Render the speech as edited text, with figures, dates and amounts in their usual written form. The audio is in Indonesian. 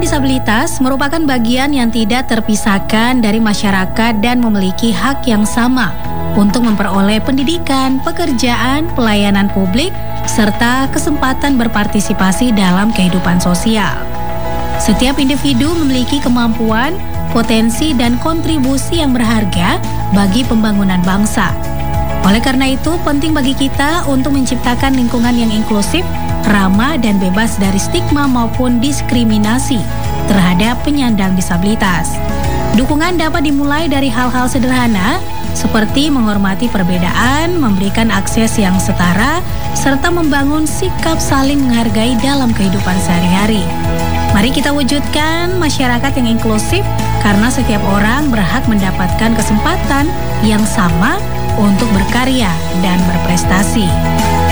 disabilitas merupakan bagian yang tidak terpisahkan dari masyarakat dan memiliki hak yang sama untuk memperoleh pendidikan, pekerjaan, pelayanan publik, serta kesempatan berpartisipasi dalam kehidupan sosial. Setiap individu memiliki kemampuan, potensi, dan kontribusi yang berharga bagi pembangunan bangsa. Oleh karena itu, penting bagi kita untuk menciptakan lingkungan yang inklusif, ramah, dan bebas dari stigma maupun diskriminasi terhadap penyandang disabilitas. Dukungan dapat dimulai dari hal-hal sederhana seperti menghormati perbedaan, memberikan akses yang setara, serta membangun sikap saling menghargai dalam kehidupan sehari-hari. Mari kita wujudkan masyarakat yang inklusif karena setiap orang berhak mendapatkan kesempatan yang sama untuk berkarya dan berprestasi.